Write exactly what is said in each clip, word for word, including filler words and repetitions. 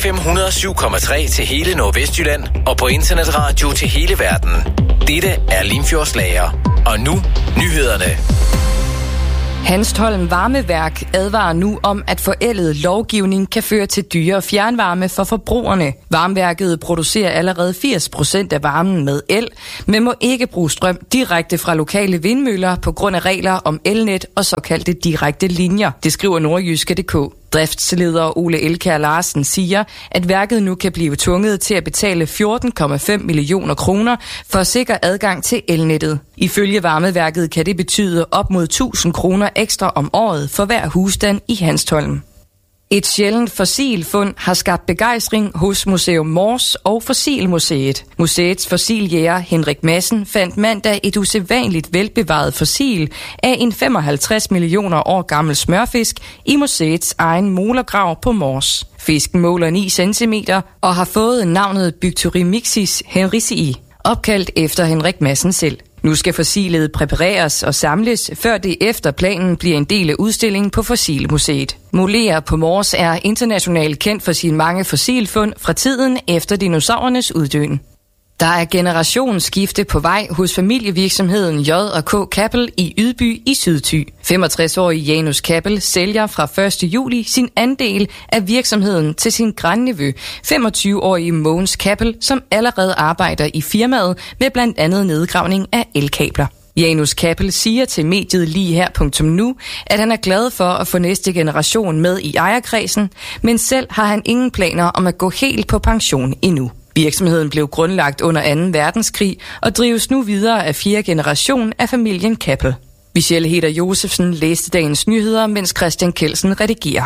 F M hundrede og syv komma tre til hele Nordvestjylland og på internetradio til hele verden. Dette er Limfjordslager. Og nu nyhederne. Hanstholm Varmeværk advarer nu om, at forældet lovgivning kan føre til dyrere fjernvarme for forbrugerne. Varmeværket producerer allerede firs procent af varmen med el, men må ikke bruge strøm direkte fra lokale vindmøller på grund af regler om elnet og såkaldte direkte linjer. Det skriver nordjyske punktum d k. Driftsleder Ole Elkjær Larsen siger, at værket nu kan blive tvunget til at betale fjorten komma fem millioner kroner for at sikre adgang til elnettet. Ifølge Varmeværket kan det betyde op mod tusind kroner ekstra om året for hver husstand i Hanstholm. Et sjældent fossilfund har skabt begejstring hos Museum Mors og Fossilmuseet. Museets fossiljæger Henrik Madsen fandt mandag et usædvanligt velbevaret fossil af en femoghalvtreds millioner år gammel smørfisk i museets egen molergrav på Mors. Fisken måler ni centimeter og har fået navnet Bycturymyxis henricii, opkaldt efter Henrik Madsen selv. Nu skal fossilet præpareres og samles, før det efter planen bliver en del af udstillingen på Fossilmuseet. Moler på Mors er internationalt kendt for sine mange fossilfund fra tiden efter dinosaurernes uddøen. Der er generationsskifte på vej hos familievirksomheden J og K Kappel i Ydby i Sydthy. femogtres-årige Janus Kappel sælger fra første juli sin andel af virksomheden til sin grandnevø, femogtyve-årige Mogens Kappel, som allerede arbejder i firmaet med blandt andet nedgravning af elkabler. Janus Kappel siger til mediet lige her punktum nu, at han er glad for at få næste generation med i ejerkredsen, men selv har han ingen planer om at gå helt på pension endnu. Virksomheden blev grundlagt under anden verdenskrig og drives nu videre af fjerde generation af familien Kappel. Michelle Heder Josefsen læste dagens nyheder, mens Christian Kelsen redigerer.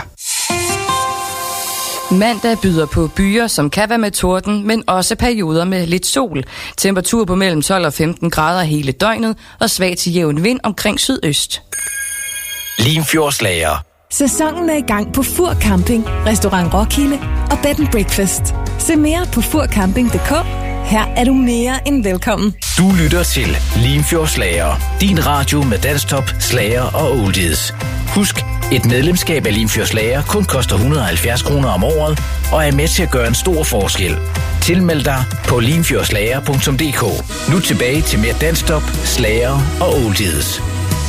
Mandag byder på byer, som kan være med torden, men også perioder med lidt sol. Temperatur på mellem tolv og femten grader hele døgnet og svag til jævn vind omkring sydøst. Limfjordslager. Sæsonen er i gang på Fur Camping, Restaurant Roskilde og Bed and Breakfast. Se mere på furcamping punktum d k. Her er du mere end velkommen. Du lytter til Limfjordslager. Din radio med danstop, slager og oldies. Husk, et medlemskab af Limfjordslager kun koster et hundrede og halvfjerds kroner om året og er med til at gøre en stor forskel. Tilmeld dig på limfjordslager punktum d k. Nu tilbage til mere danstop, slager og oldies.